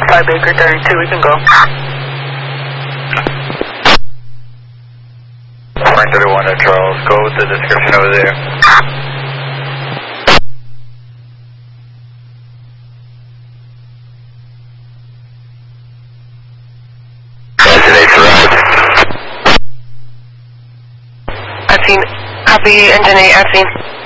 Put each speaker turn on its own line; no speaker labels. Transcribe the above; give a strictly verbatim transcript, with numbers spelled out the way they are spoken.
five Baker thirty-two, we can go.
nine thirty-one to Charles, go with the description over there.
I've seen, copy engine eight, I've seen.